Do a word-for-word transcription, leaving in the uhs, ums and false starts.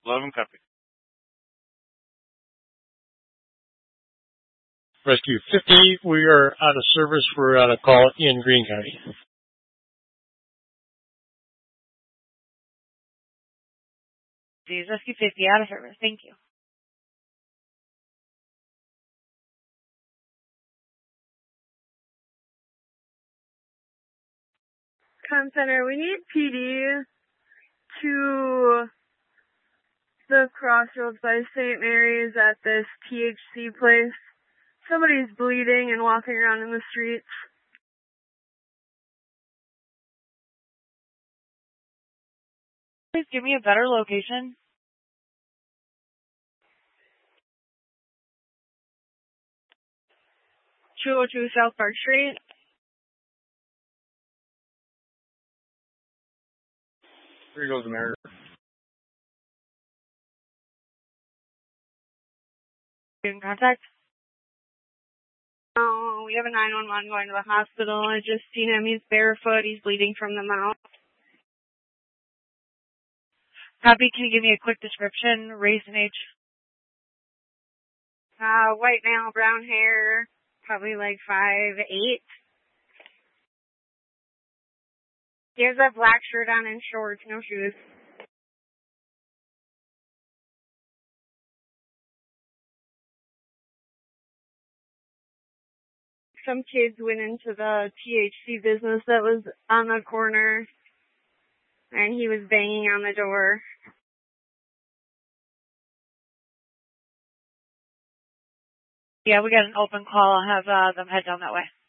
eleven copy. Rescue fifty, we are out of service. We're out of call in Greene County. Rescue fifty, out of service. Thank you. Com Center, we need P D to the crossroads by Saint Mary's at this T H C place. Somebody's bleeding and walking around in the streets. Please give me a better location. two oh two South Park Street. Here goes America. In contact? Oh, we have a nine one one going to the hospital. I just seen him. He's barefoot. He's bleeding from the mouth. Copy. Can you give me a quick description? Race and age? Uh, white male, brown hair, probably like five eight. He has a black shirt on and shorts, no shoes. Some kids went into the T H C business that was on the corner, and he was banging on the door. Yeah, we got an open call. I'll have uh, them head down that way.